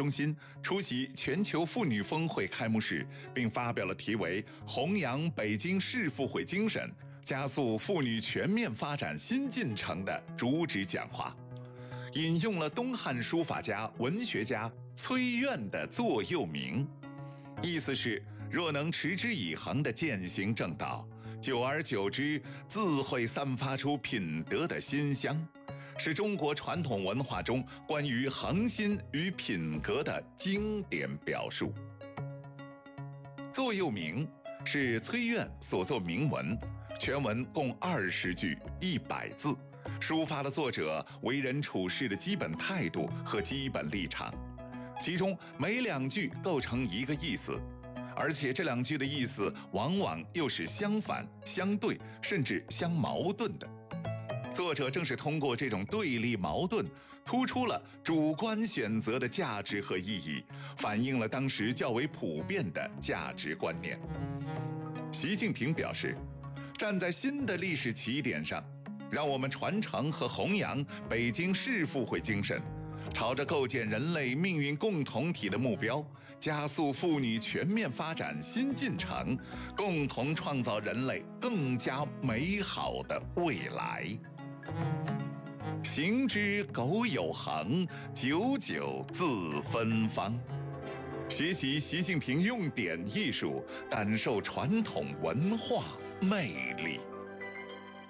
中心出席全球妇女峰会开幕式，并发表了题为《弘扬北京市妇会精神，加速妇女全面发展新进程》的主旨讲话，引用了东汉书法家、文学家崔苑的座右铭，意思是：若能持之以恒地践行正道，久而久之，自会散发出品德的馨香，是中国传统文化中关于恒心与品格的经典表述。座右铭是崔苑所作铭文，全文共20句100字，抒发了作者为人处事的基本态度和基本立场，其中每2句构成一个意思，而且这2句的意思往往又是相反、相对，甚至相矛盾的。作者正是通过这种对立矛盾，突出了主观选择的价值和意义，反映了当时较为普遍的价值观念。习近平表示，站在新的历史起点上，让我们传承和弘扬北京市妇会精神，朝着构建人类命运共同体的目标，加速妇女全面发展新进程，共同创造人类更加美好的未来。行之苟有恒，久久自芬芳。学习习近平用典艺术，感受传统文化魅力。